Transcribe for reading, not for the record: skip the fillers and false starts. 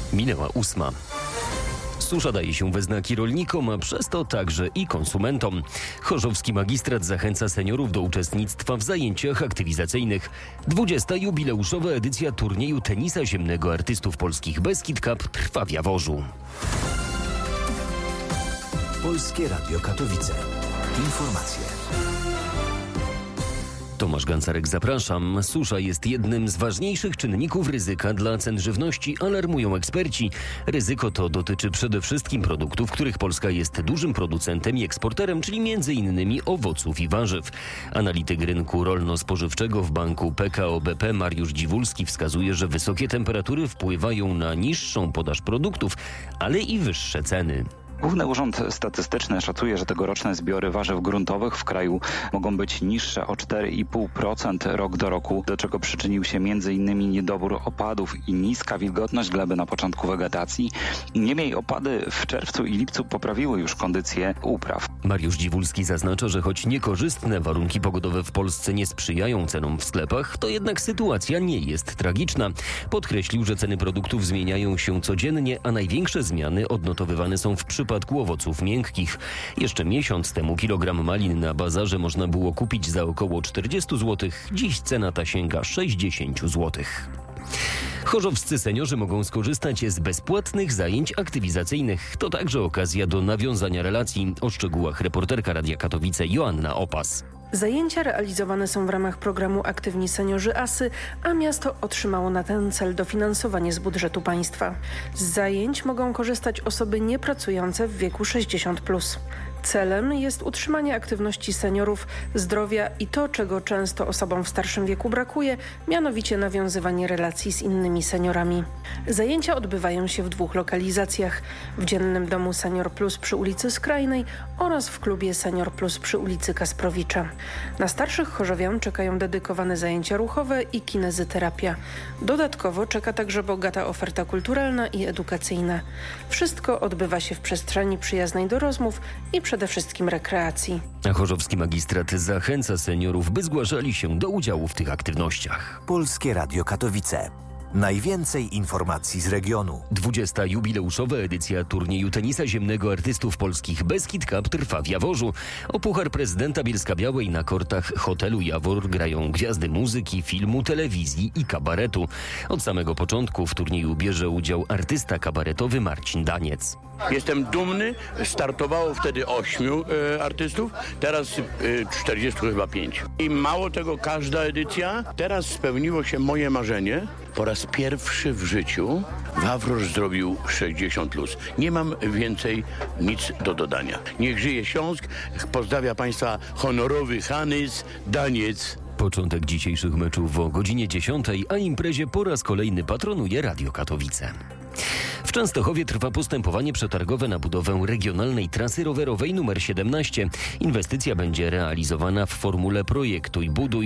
Minęła 8. Susza daje się we znaki rolnikom, a przez to także i konsumentom. Chorzowski magistrat zachęca seniorów do uczestnictwa w zajęciach aktywizacyjnych. 20. jubileuszowa edycja turnieju tenisa ziemnego artystów polskich Beskid Cup trwa w Jaworzu. Polskie Radio Katowice. Informacje. Tomasz Gancarek, zapraszam. Susza jest jednym z ważniejszych czynników ryzyka dla cen żywności, alarmują eksperci. Ryzyko to dotyczy przede wszystkim produktów, których Polska jest dużym producentem i eksporterem, czyli m.in. owoców i warzyw. Analityk rynku rolno-spożywczego w banku PKO BP Mariusz Dziwulski wskazuje, że wysokie temperatury wpływają na niższą podaż produktów, ale i wyższe ceny. Główny Urząd Statystyczny szacuje, że tegoroczne zbiory warzyw gruntowych w kraju mogą być niższe o 4,5% rok do roku, do czego przyczynił się m.in. niedobór opadów i niska wilgotność gleby na początku wegetacji. Niemniej opady w czerwcu i lipcu poprawiły już kondycję upraw. Mariusz Dziwulski zaznacza, że choć niekorzystne warunki pogodowe w Polsce nie sprzyjają cenom w sklepach, to jednak sytuacja nie jest tragiczna. Podkreślił, że ceny produktów zmieniają się codziennie, a największe zmiany odnotowywane są w przypadku owoców miękkich. Jeszcze miesiąc temu kilogram malin na bazarze można było kupić za około 40 zł. Dziś cena ta sięga 60 zł. Chorzowscy seniorzy mogą skorzystać z bezpłatnych zajęć aktywizacyjnych. To także okazja do nawiązania relacji. O szczegółach reporterka Radia Katowice Joanna Opas. Zajęcia realizowane są w ramach programu Aktywni Seniorzy ASY, a miasto otrzymało na ten cel dofinansowanie z budżetu państwa. Z zajęć mogą korzystać osoby niepracujące w wieku 60+. Celem jest utrzymanie aktywności seniorów, zdrowia i to, czego często osobom w starszym wieku brakuje, mianowicie nawiązywanie relacji z innymi seniorami. Zajęcia odbywają się w 2 lokalizacjach: w Dziennym Domu Senior Plus przy ulicy Skrajnej oraz w klubie Senior Plus przy ulicy Kasprowicza. Na starszych chorzowian czekają dedykowane zajęcia ruchowe i kinezyterapia. Dodatkowo czeka także bogata oferta kulturalna i edukacyjna. Wszystko odbywa się w przestrzeni przyjaznej do rozmów i przede wszystkim rekreacji. A chorzowski magistrat zachęca seniorów, by zgłaszali się do udziału w tych aktywnościach. Polskie Radio Katowice. Najwięcej informacji z regionu. 20. jubileuszowa edycja turnieju tenisa ziemnego artystów polskich Beskid Cup trwa w Jaworzu. O puchar prezydenta Bielska-Białej na kortach hotelu Jawor grają gwiazdy muzyki, filmu, telewizji i kabaretu. Od samego początku w turnieju bierze udział artysta kabaretowy Marcin Daniec. Jestem dumny, startowało wtedy 8 artystów, teraz 45. I mało tego, każda edycja. Teraz spełniło się moje marzenie. Po raz pierwszy w życiu Wawrosz zrobił 60+. Nie mam więcej nic do dodania. Niech żyje Śląsk. Pozdrawia Państwa honorowy Hanys Daniec. Początek dzisiejszych meczów o godzinie 10, a imprezie po raz kolejny patronuje Radio Katowice. W Częstochowie trwa postępowanie przetargowe na budowę regionalnej trasy rowerowej nr 17. Inwestycja będzie realizowana w formule projektuj, buduj